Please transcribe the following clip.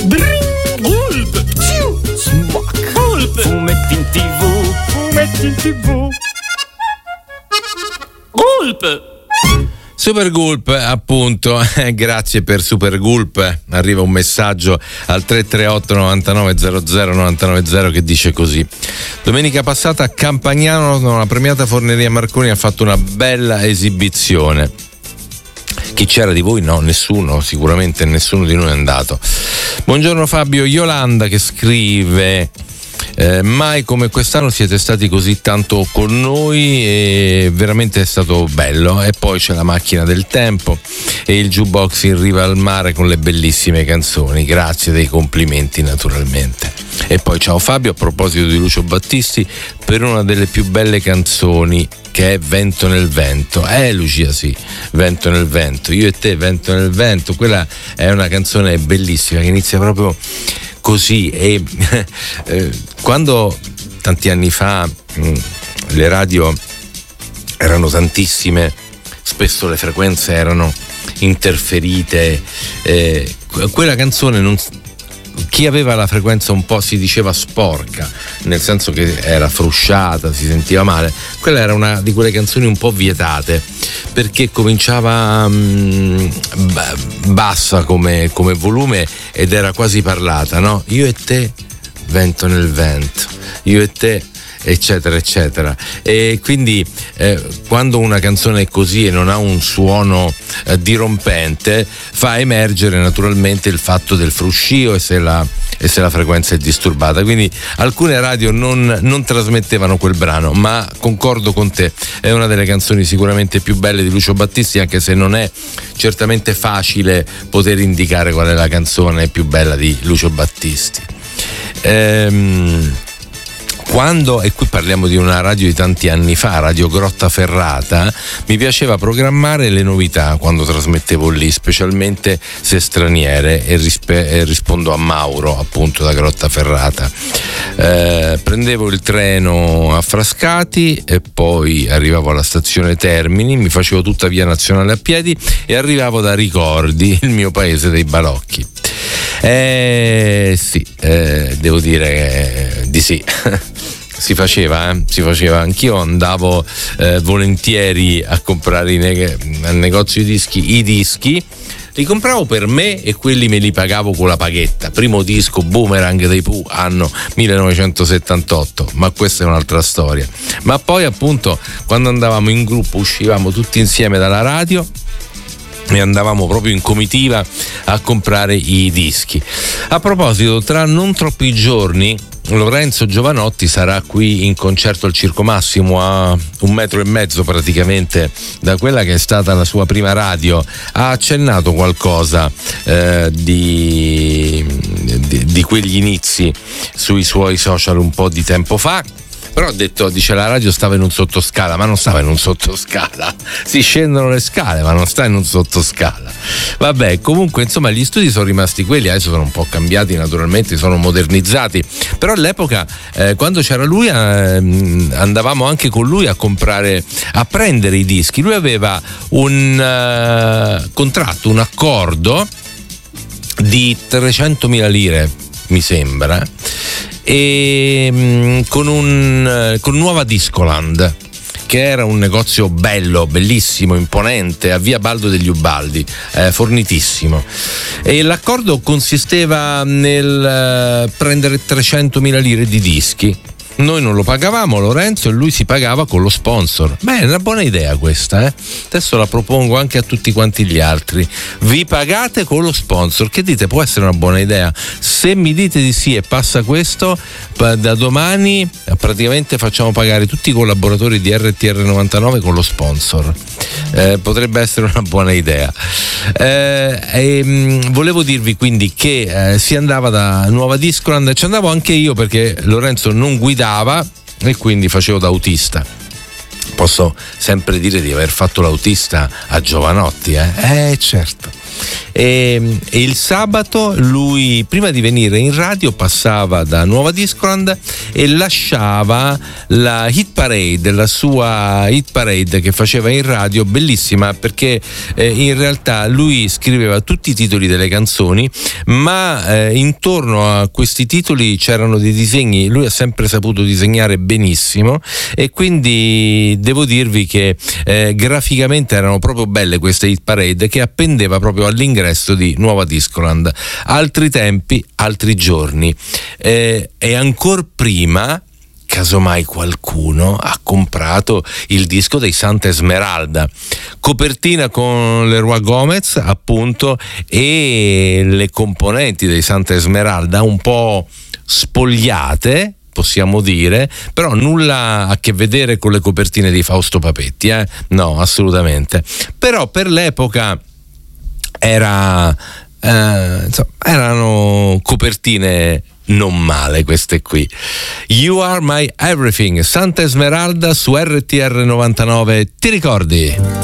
Gulp. Smack. Gulp. Fumetti in TV. Fumetti in TV. Gulp. Super Gulp, appunto, grazie per Super Gulp. Arriva un messaggio al 338 99 00 990 che dice così: domenica passata a Campagnano la premiata Forneria Marconi ha fatto una bella esibizione. Chi c'era di voi? No, nessuno, sicuramente nessuno di noi è andato. Buongiorno Fabio. Yolanda che scrive: mai come quest'anno siete stati così tanto con noi e veramente è stato bello. E poi c'è la macchina del tempo e il jukebox in riva al mare con le bellissime canzoni. Grazie dei complimenti naturalmente. E poi ciao Fabio, a proposito di Lucio Battisti, per una delle più belle canzoni che è Vento nel vento. Lucia, sì, Vento nel vento, io e te, Vento nel vento. Quella è una canzone bellissima che inizia proprio così e quando tanti anni fa le radio erano tantissime, spesso le frequenze erano interferite, quella canzone chi aveva la frequenza un po' si diceva sporca, nel senso che era frusciata, si sentiva male. Quella era una di quelle canzoni un po' vietate perché cominciava bassa come volume ed era quasi parlata, no? Io e te, vento nel vento, io e te, eccetera eccetera. E quindi quando una canzone è così e non ha un suono dirompente, fa emergere naturalmente il fatto del fruscio e se la frequenza è disturbata. Quindi alcune radio non trasmettevano quel brano, ma concordo con te, è una delle canzoni sicuramente più belle di Lucio Battisti, anche se non è certamente facile poter indicare qual è la canzone più bella di Lucio Battisti. Quando, e qui parliamo di una radio di tanti anni fa, Radio Grottaferrata, mi piaceva programmare le novità quando trasmettevo lì, specialmente se straniere, e rispondo a Mauro, appunto, da Grottaferrata. Prendevo il treno a Frascati e poi arrivavo alla stazione Termini, mi facevo tutta via Nazionale a piedi e arrivavo da Ricordi, il mio paese dei balocchi. Sì, devo dire di sì. Si faceva, anch'io andavo volentieri a comprare al negozio di dischi i dischi, li compravo per me e quelli me li pagavo con la paghetta. Primo disco Boomerang dei Pooh, anno 1978, ma questa è un'altra storia. Ma poi appunto quando andavamo in gruppo uscivamo tutti insieme dalla radio e andavamo proprio in comitiva a comprare i dischi. A proposito, tra non troppi giorni Lorenzo Giovanotti sarà qui in concerto al Circo Massimo, a 1,5 metri praticamente da quella che è stata la sua prima radio. Ha accennato qualcosa di quegli inizi sui suoi social un po' di tempo fa. Però dice la radio stava in un sottoscala, ma non stava in un sottoscala, si scendono le scale ma non sta in un sottoscala. Vabbè, comunque insomma gli studi sono rimasti quelli, adesso sono un po' cambiati naturalmente, sono modernizzati, però all'epoca quando c'era lui andavamo anche con lui a prendere i dischi. Lui aveva un contratto, un accordo di 300.000 lire mi sembra, e con Nuova Discoland, che era un negozio bello, bellissimo, imponente, a via Baldo degli Ubaldi, fornitissimo. E l'accordo consisteva nel prendere 300.000 lire di dischi. Noi non lo pagavamo, Lorenzo, e lui si pagava con lo sponsor. Beh, è una buona idea questa, Adesso la propongo anche a tutti quanti gli altri. Vi pagate con lo sponsor. Che dite? Può essere una buona idea? Se mi dite di sì e passa questo, da domani praticamente facciamo pagare tutti i collaboratori di RTR 99 con lo sponsor. Potrebbe essere una buona idea. Volevo dirvi quindi che si andava da Nuova Discoland, ci andavo anche io perché Lorenzo non guidava e quindi facevo da autista. Posso sempre dire di aver fatto l'autista a Giovanotti, certo. E il sabato lui, prima di venire in radio, passava da Nuova Discoland e lasciava la hit parade, la sua hit parade che faceva in radio, bellissima, perché in realtà lui scriveva tutti i titoli delle canzoni, ma intorno a questi titoli c'erano dei disegni. Lui ha sempre saputo disegnare benissimo, e quindi devo dirvi che graficamente erano proprio belle queste hit parade, che appendeva proprio all'ingresso di Nuova Discoland. Altri tempi, altri giorni, e ancora prima, casomai qualcuno ha comprato il disco dei Santa Esmeralda, copertina con Leroy Gomez appunto, e le componenti dei Santa Esmeralda un po' spogliate, possiamo dire, però nulla a che vedere con le copertine di Fausto Papetti, no, assolutamente. Però per l'epoca erano copertine non male queste qui. You Are My Everything, Santa Esmeralda su RTR 99, ti ricordi?